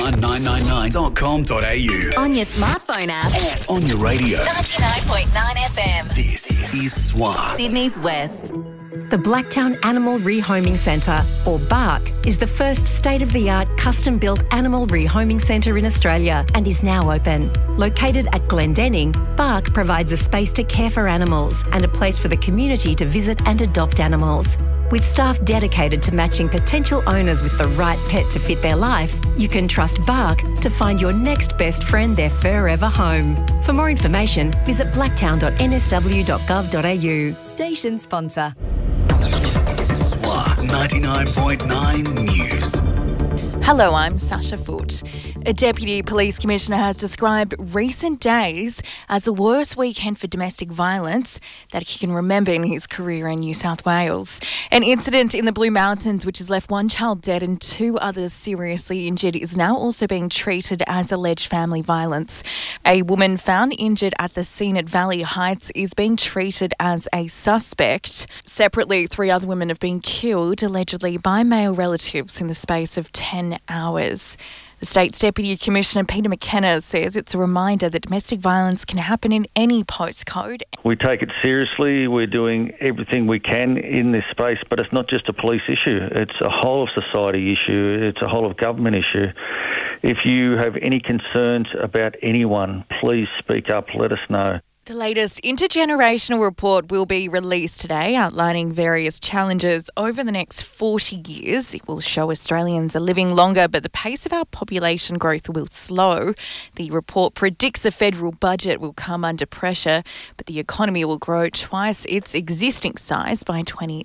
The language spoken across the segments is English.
swan999.com.au. On your smartphone app. On your radio. 99.9 FM. This is Swan. Sydney's West. The Blacktown Animal Rehoming Centre, or BARC, is the first state-of-the-art custom-built animal rehoming centre in Australia and is now open. Located at Glendenning, BARC provides a space to care for animals and a place for the community to visit and adopt animals. With staff dedicated to matching potential owners with the right pet to fit their life, you can trust BARC to find your next best friend their forever home. For more information, visit blacktown.nsw.gov.au. Station sponsor. Swan 99.9 News. Hello, I'm Sasha Foote. A Deputy Police Commissioner has described recent days as the worst weekend for domestic violence that he can remember in his career in New South Wales. An incident in the Blue Mountains which has left one child dead and 2 others seriously injured is now also being treated as alleged family violence. A woman found injured at the scene at Valley Heights is being treated as a suspect. Separately, 3 other women have been killed, allegedly by male relatives, in the space of 10 hours. The State's Deputy Commissioner Peter McKenna says it's a reminder that domestic violence can happen in any postcode. We take it seriously. We're doing everything we can in this space, but it's not just a police issue. It's a whole of society issue. It's a whole of government issue. If you have any concerns about anyone, please speak up. Let us know. The latest intergenerational report will be released today, outlining various challenges over the next 40 years. It will show Australians are living longer, but the pace of our population growth will slow. The report predicts the federal budget will come under pressure, but the economy will grow twice its existing size by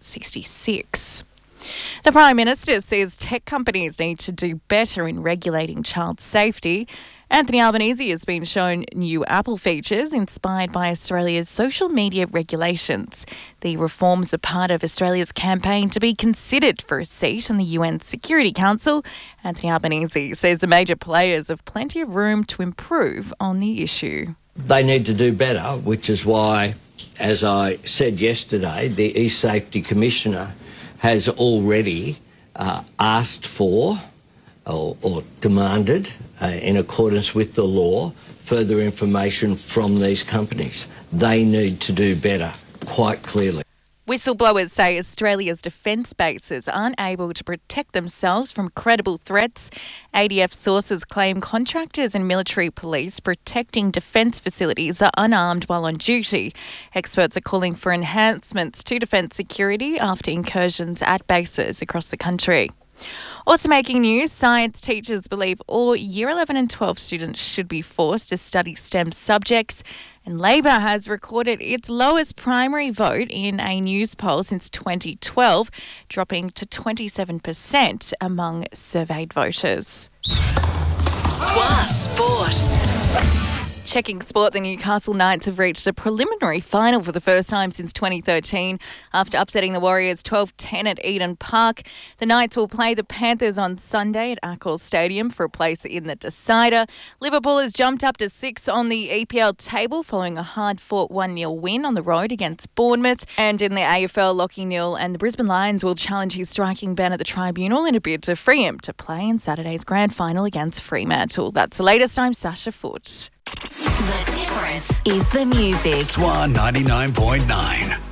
2066. The Prime Minister says tech companies need to do better in regulating child safety. Anthony Albanese has been shown new Apple features inspired by Australia's social media regulations. The reforms are part of Australia's campaign to be considered for a seat on the UN Security Council. Anthony Albanese says the major players have plenty of room to improve on the issue. They need to do better, which is why, as I said yesterday, the E-Safety Commissioner has already asked for or demanded, in accordance with the law, further information from these companies. They need to do better, quite clearly. Whistleblowers say Australia's defence bases aren't able to protect themselves from credible threats. ADF sources claim contractors and military police protecting defence facilities are unarmed while on duty. Experts are calling for enhancements to defence security after incursions at bases across the country. Also making news, science teachers believe all Year 11 and 12 students should be forced to study STEM subjects. And Labor has recorded its lowest primary vote in a news poll since 2012, dropping to 27% among surveyed voters. Swan Sport. Checking sport, the Newcastle Knights have reached a preliminary final for the first time since 2013 after upsetting the Warriors 12-10 at Eden Park. The Knights will play the Panthers on Sunday at Accor Stadium for a place in the decider. Liverpool has jumped up to 6 on the EPL table following a hard-fought 1-0 win on the road against Bournemouth. And in the AFL, Lachie Neale and the Brisbane Lions will challenge his striking ban at the tribunal in a bid to free him to play in Saturday's grand final against Fremantle. That's the latest. I'm Sasha Foote. The difference is the music. Swan 99.9.